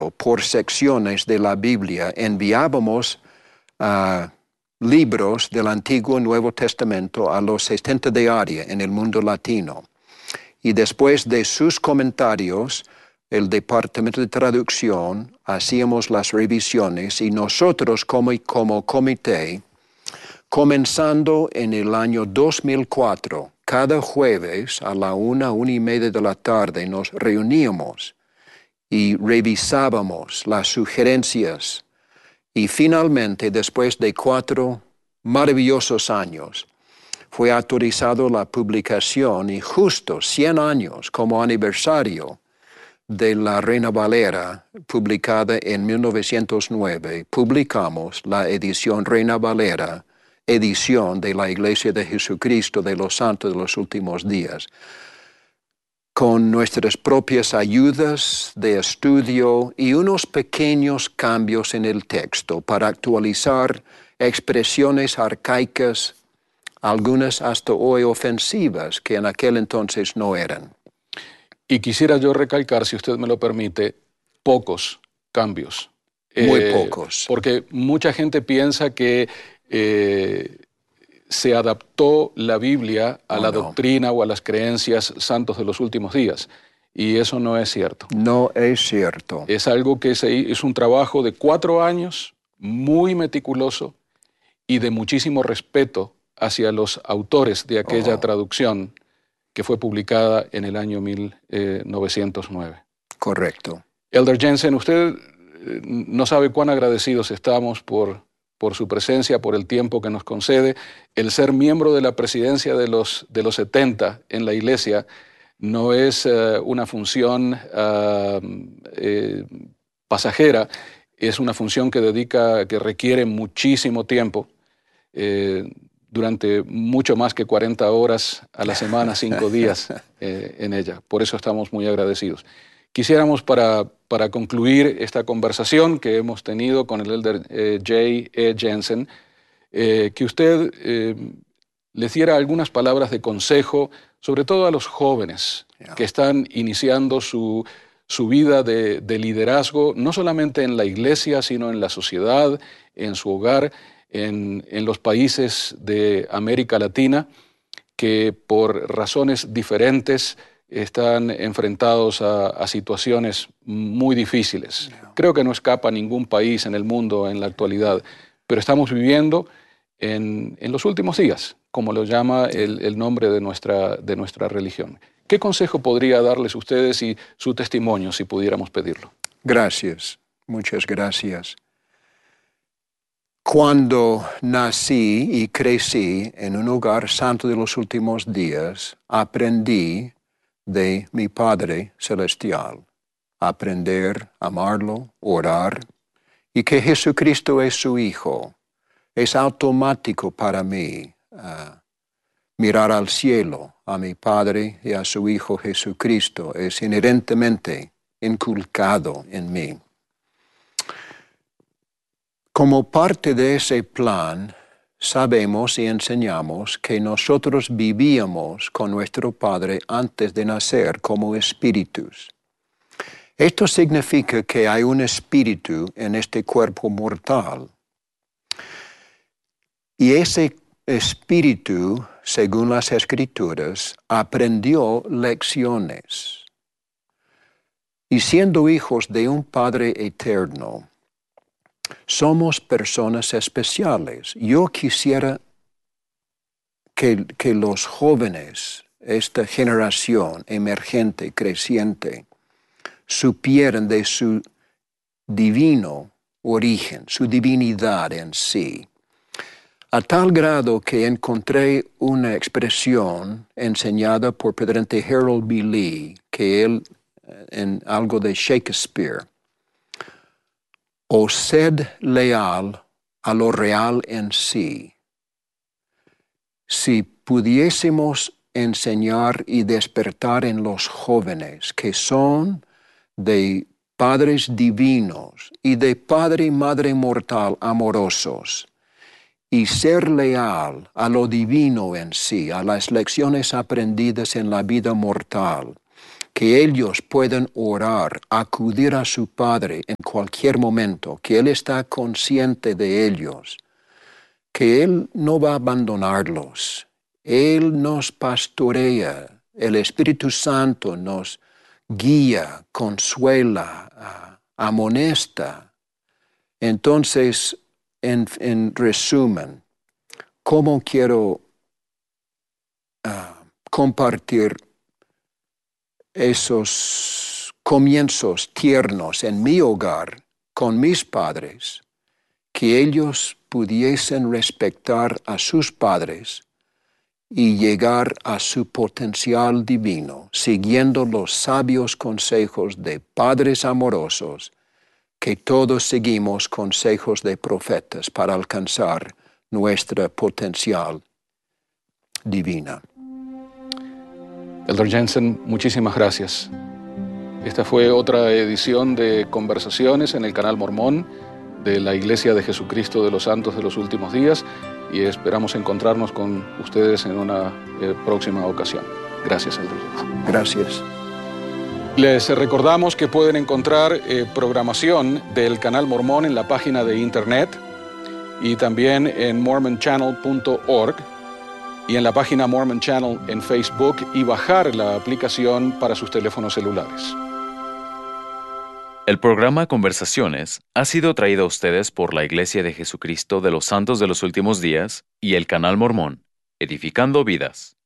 tiempo, por secciones de la Biblia, enviábamos libros del Antiguo y Nuevo Testamento a los 70 de área en el mundo latino. Y después de sus comentarios, el Departamento de Traducción hacíamos las revisiones y nosotros como comité, comenzando en el año 2004, cada jueves a la 1:30 de la tarde nos reuníamos y revisábamos las sugerencias. Y finalmente, después de 4 maravillosos años, fue autorizado la publicación y justo 100 años como aniversario de la Reina Valera, publicada en 1909, publicamos la edición Reina Valera, edición de la Iglesia de Jesucristo de los Santos de los Últimos Días, con nuestras propias ayudas de estudio y unos pequeños cambios en el texto para actualizar expresiones arcaicas, algunas hasta hoy ofensivas, que en aquel entonces no eran. Y quisiera yo recalcar, si usted me lo permite, pocos cambios. Muy pocos. Porque mucha gente piensa que se adaptó la Biblia a la doctrina o a las creencias santos de los últimos días. Y eso no es cierto. No es cierto. Es algo que es un trabajo de 4 años, muy meticuloso y de muchísimo respeto hacia los autores de aquella traducción que fue publicada en el año 1909. Correcto. Elder Jensen, usted no sabe cuán agradecidos estamos por su presencia, por el tiempo que nos concede. El ser miembro de la presidencia de los 70 en la Iglesia no es una función pasajera, es una función que requiere muchísimo tiempo, durante mucho más que 40 horas a la semana, 5 días en ella. Por eso estamos muy agradecidos. Quisiéramos para concluir esta conversación que hemos tenido con el Elder J. E. Jensen, que usted les diera algunas palabras de consejo, sobre todo a los jóvenes que están iniciando su vida de liderazgo, no solamente en la iglesia, sino en la sociedad, en su hogar, en los países de América Latina, que por razones diferentes están enfrentados a situaciones muy difíciles. Creo que no escapa ningún país en el mundo en la actualidad, pero estamos viviendo en los últimos días, como lo llama el nombre de nuestra religión. ¿Qué consejo podría darles ustedes y su testimonio, si pudiéramos pedirlo? Gracias, muchas gracias. Cuando nací y crecí en un hogar santo de los últimos días, aprendí de mi Padre Celestial, aprender a amarlo, orar, y que Jesucristo es su Hijo. Es automático para mí mirar al cielo, a mi Padre y a su Hijo Jesucristo. Es inherentemente inculcado en mí. Como parte de ese plan, sabemos y enseñamos que nosotros vivíamos con nuestro Padre antes de nacer como espíritus. Esto significa que hay un espíritu en este cuerpo mortal. Y ese espíritu, según las Escrituras, aprendió lecciones. Y siendo hijos de un Padre eterno, somos personas especiales. Yo quisiera que los jóvenes, esta generación emergente, creciente, supieran de su divino origen, su divinidad en sí. A tal grado que encontré una expresión enseñada por presidente Harold B. Lee, que él, en algo de Shakespeare, o sed leal a lo real en sí. Si pudiésemos enseñar y despertar en los jóvenes que son de padres divinos y de padre y madre mortal amorosos, y ser leal a lo divino en sí, a las lecciones aprendidas en la vida mortal, que ellos pueden orar, acudir a su Padre en cualquier momento, que Él está consciente de ellos, que Él no va a abandonarlos. Él nos pastorea, el Espíritu Santo nos guía, consuela, amonesta. Entonces, en resumen, ¿cómo quiero compartir esos comienzos tiernos en mi hogar con mis padres, que ellos pudiesen respetar a sus padres y llegar a su potencial divino, siguiendo los sabios consejos de padres amorosos, que todos seguimos consejos de profetas para alcanzar nuestra potencial divina. Elder Jensen, muchísimas gracias. Esta fue otra edición de Conversaciones en el Canal Mormón de la Iglesia de Jesucristo de los Santos de los Últimos Días, y esperamos encontrarnos con ustedes en una próxima ocasión. Gracias, Elder Jensen. Gracias. Les recordamos que pueden encontrar programación del Canal Mormón en la página de internet y también en mormonchannel.org y en la página Mormon Channel en Facebook, y bajar la aplicación para sus teléfonos celulares. El programa Conversaciones ha sido traído a ustedes por la Iglesia de Jesucristo de los Santos de los Últimos Días y el Canal Mormón, edificando vidas.